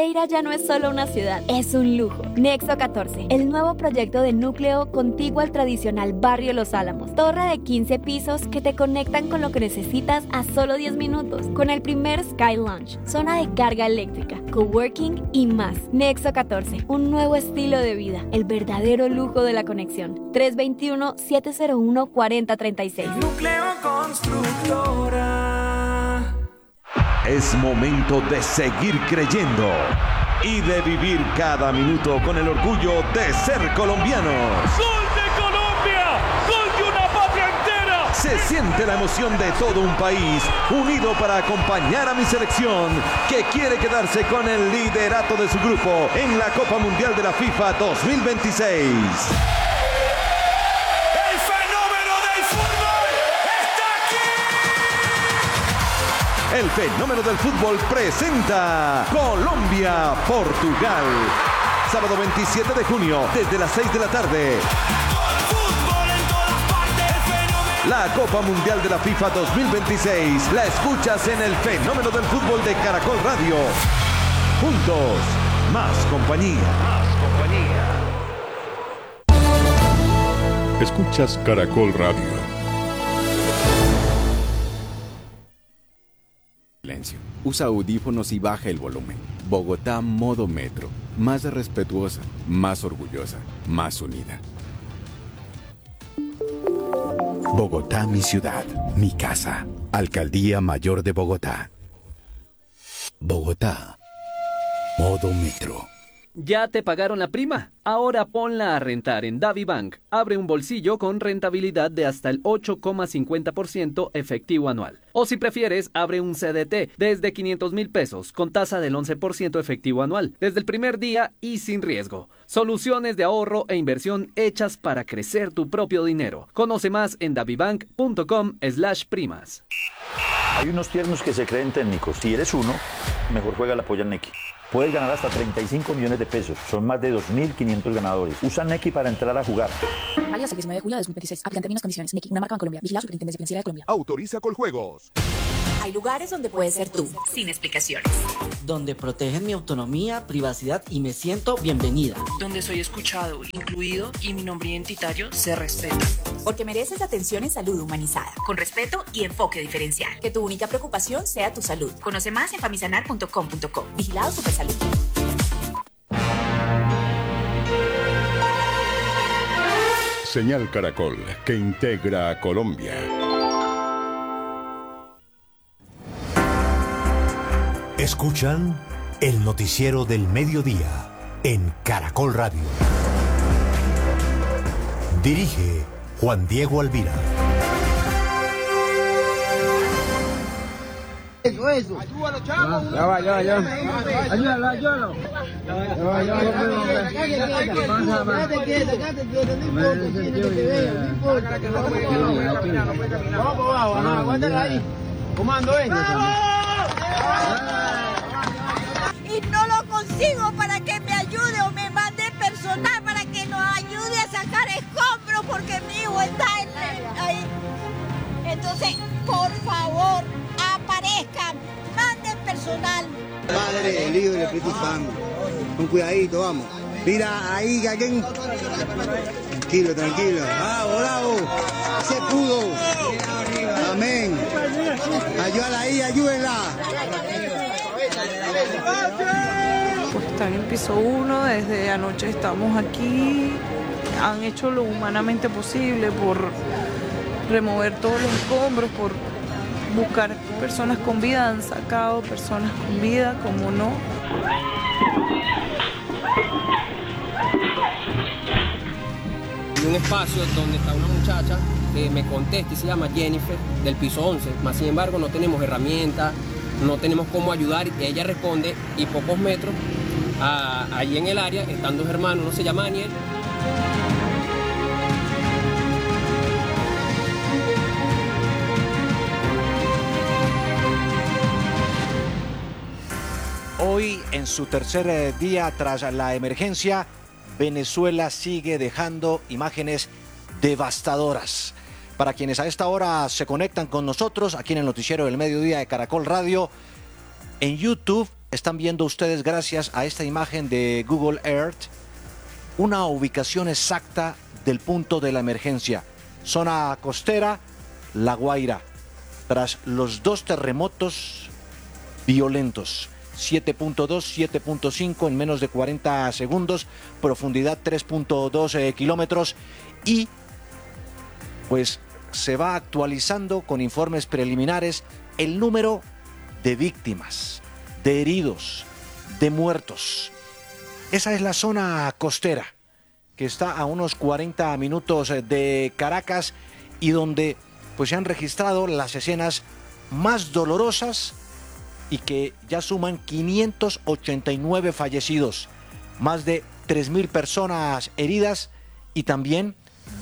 Pereira ya no es solo una ciudad, es un lujo. Nexo 14, el nuevo proyecto de núcleo contiguo al tradicional barrio Los Álamos. Torre de 15 pisos que te conectan con lo que necesitas a solo 10 minutos. Con el primer Sky Lounge, zona de carga eléctrica, coworking y más. Nexo 14, un nuevo estilo de vida, el verdadero lujo de la conexión. 321-701-4036. Núcleo Constructora. Es momento de seguir creyendo y de vivir cada minuto con el orgullo de ser colombianos. ¡Gol de Colombia! ¡Gol de una patria entera! Se siente la emoción de todo un país unido para acompañar a mi selección, que quiere quedarse con el liderato de su grupo en la Copa Mundial de la FIFA 2026. El fenómeno del fútbol presenta Colombia-Portugal. Sábado 27 de junio, desde las 6 de la tarde. La Copa Mundial de la FIFA 2026 la escuchas en el fenómeno del fútbol de Caracol Radio. Juntos, más compañía. Escuchas Caracol Radio. Usa audífonos y baja el volumen. Bogotá modo metro. Más respetuosa, más orgullosa, más unida. Bogotá, mi ciudad, mi casa. Alcaldía Mayor de Bogotá. Bogotá, modo metro. ¿Ya te pagaron la prima? Ahora ponla a rentar en DaviBank. Abre un bolsillo con rentabilidad de hasta el 8,50% efectivo anual. O si prefieres, abre un CDT desde 500,000 pesos con tasa del 11% efectivo anual, desde el primer día y sin riesgo. Soluciones de ahorro e inversión hechas para crecer tu propio dinero. Conoce más en davibank.com/primas. Hay unos tiernos que se creen técnicos. Si eres uno, mejor juega la polla Nequi. Puedes ganar hasta 35 millones de pesos. Son más de 2.500 ganadores. Usa Nequi para entrar a jugar. Válido hasta el 19 de julio de 2026. Aplican términos y condiciones. Nequi, una marca Bancolombia. Vigilado Superintendencia Financiera de Colombia. Autoriza Coljuegos. Hay lugares donde puedes ser tú, sin explicaciones. Donde protegen mi autonomía, privacidad y me siento bienvenida. Donde soy escuchado, incluido y mi nombre identitario se respeta. Porque mereces atención en salud humanizada, con respeto y enfoque diferencial. Que tu única preocupación sea tu salud. Conoce más en famisanar.com.co. Vigilado Supersalud. Señal Caracol, que integra a Colombia. Escuchan el noticiero del mediodía en Caracol Radio. Dirige Juan Diego Alvira. Eso. Ayúdalo, chavo. Ya va. Ayúdalo. Aguántala ahí. Comando y no lo consigo para que me ayude o me mande personal para que nos ayude a sacar escombros porque mi hijo está ahí. Entonces, por favor, aparezcan, manden personal. Padre, el Hijo y el Espíritu Santo. Con cuidadito, vamos. Mira ahí, Gaguen. Tranquilo. Bravo. Se pudo. Amén. Ayúdala ahí, ayúdenla. Pues están en piso 1, desde anoche estamos aquí, han hecho lo humanamente posible por remover todos los escombros, por buscar personas con vida, han sacado personas con vida, como no. En un espacio donde está una muchacha que me contesta y se llama Jennifer, del piso 11, más sin embargo no tenemos herramientas, no tenemos cómo ayudar, y ella responde, y pocos metros, allí en el área están dos hermanos, uno se llama Daniel. Hoy, en su tercer día tras la emergencia, Venezuela sigue dejando imágenes devastadoras. Para quienes a esta hora se conectan con nosotros, aquí en el noticiero del mediodía de Caracol Radio, en YouTube están viendo ustedes, gracias a esta imagen de Google Earth, una ubicación exacta del punto de la emergencia. Zona costera, La Guaira, tras los dos terremotos violentos. 7.2, 7.5 en menos de 40 segundos, profundidad 3.2 kilómetros, y pues se va actualizando con informes preliminares el número de víctimas, de heridos, de muertos. Esa es la zona costera, que está a unos 40 minutos de Caracas y donde pues se han registrado las escenas más dolorosas y que ya suman 589 fallecidos, más de 3.000 personas heridas y también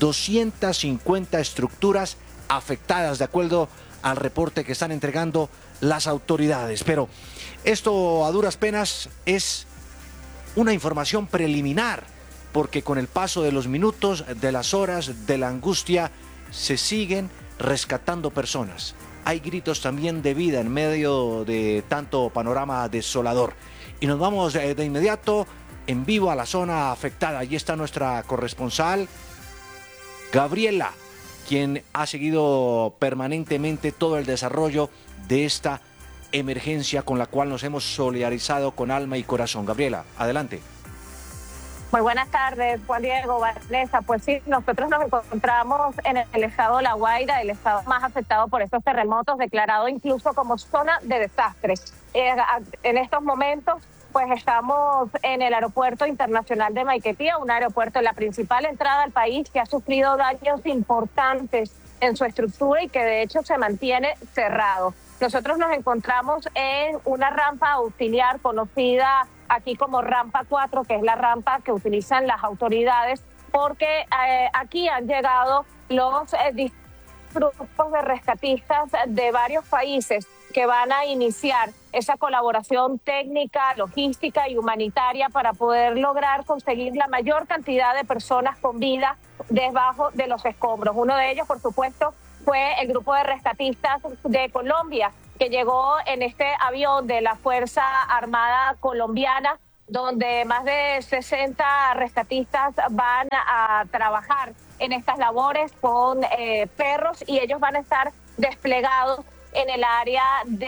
250 estructuras afectadas, de acuerdo al reporte que están entregando las autoridades. Pero esto a duras penas es una información preliminar, porque con el paso de los minutos, de las horas, de la angustia, se siguen rescatando personas. Hay gritos también de vida en medio de tanto panorama desolador. Y nos vamos de inmediato en vivo a la zona afectada. Allí está nuestra corresponsal, Gabriela, quien ha seguido permanentemente todo el desarrollo de esta emergencia con la cual nos hemos solidarizado con alma y corazón. Gabriela, adelante. Muy buenas tardes, Juan Diego, Vanessa. Pues sí, nosotros nos encontramos en el estado de La Guaira, el estado más afectado por estos terremotos, declarado incluso como zona de desastre. En estos momentos, pues estamos en el aeropuerto internacional de Maiquetía, un aeropuerto, la principal entrada al país, que ha sufrido daños importantes en su estructura y que de hecho se mantiene cerrado. Nosotros nos encontramos en una rampa auxiliar conocida aquí como rampa 4, que es la rampa que utilizan las autoridades, porque aquí han llegado los grupos de rescatistas de varios países que van a iniciar esa colaboración técnica, logística y humanitaria para poder lograr conseguir la mayor cantidad de personas con vida debajo de los escombros. Uno de ellos, por supuesto, fue el grupo de rescatistas de Colombia, que llegó en este avión de la Fuerza Armada Colombiana, donde más de 60 rescatistas van a trabajar en estas labores con perros, y ellos van a estar desplegados en el área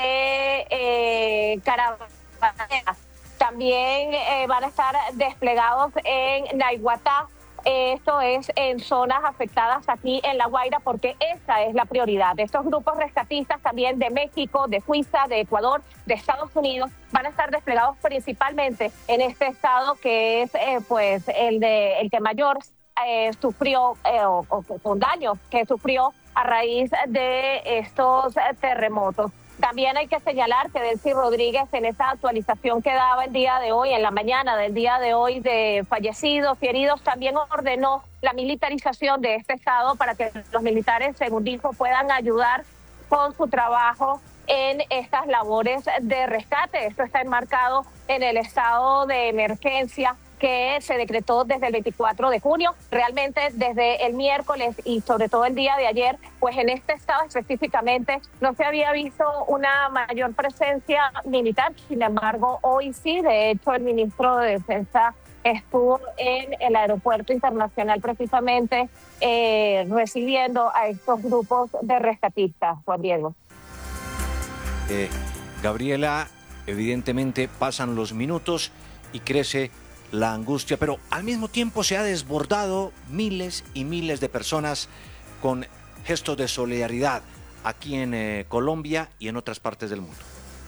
de Carabanera. También van a estar desplegados en Naiguatá. Esto es en zonas afectadas aquí en La Guaira, porque esa es la prioridad. Estos grupos rescatistas también de México, de Suiza, de Ecuador, de Estados Unidos, van a estar desplegados principalmente en este estado, que es pues el que mayor sufrió o con daño que sufrió a raíz de estos terremotos. También hay que señalar que Delcy Rodríguez, en esa actualización que daba el día de hoy, en la mañana del día de hoy, de fallecidos y heridos, también ordenó la militarización de este estado para que los militares, según dijo, puedan ayudar con su trabajo en estas labores de rescate. Esto está enmarcado en el estado de emergencia que se decretó desde el 24 de junio. Realmente desde el miércoles y sobre todo el día de ayer, pues en este estado específicamente no se había visto una mayor presencia militar. Sin embargo, hoy sí. De hecho, el ministro de Defensa estuvo en el aeropuerto internacional precisamente recibiendo a estos grupos de rescatistas. Juan Diego. Gabriela, evidentemente pasan los minutos y crece la angustia, pero al mismo tiempo se ha desbordado miles y miles de personas con gestos de solidaridad aquí en Colombia y en otras partes del mundo.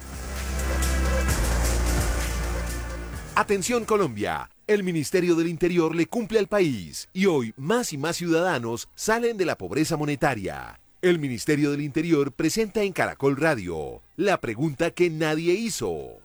Atención Colombia, el Ministerio del Interior le cumple al país y hoy más y más ciudadanos salen de la pobreza monetaria. El Ministerio del Interior presenta en Caracol Radio la pregunta que nadie hizo.